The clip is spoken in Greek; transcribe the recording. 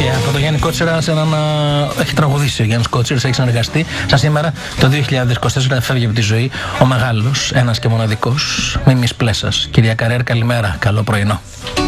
Και από τον Γιάννη Κότσιρα σε έναν. Έχει τραγουδήσει ο Γιάννης Κότσιρας, έχει συνεργαστεί. Σαν σήμερα το 2024 φεύγει από τη ζωή ο μεγάλος, ένας και μοναδικός Μίμης Πλέσας. Κυρία Καρέρ, καλημέρα. Καλό πρωινό.